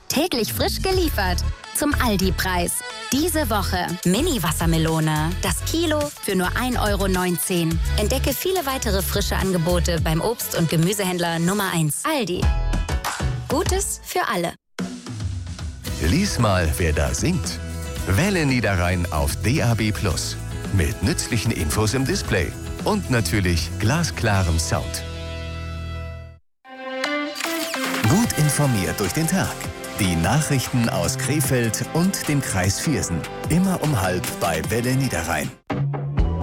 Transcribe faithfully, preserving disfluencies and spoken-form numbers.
Täglich frisch geliefert. Zum Aldi-Preis. Diese Woche Mini-Wassermelone. Das Kilo für nur ein Euro neunzehn. Entdecke viele weitere frische Angebote beim Obst- und Gemüsehändler Nummer eins. Aldi. Gutes für alle. Lies mal, wer da singt. Welle Niederrhein auf D A B plus. Mit nützlichen Infos im Display. Und natürlich glasklarem Sound. Gut informiert durch den Tag. Die Nachrichten aus Krefeld und dem Kreis Viersen. Immer um halb bei Welle Niederrhein.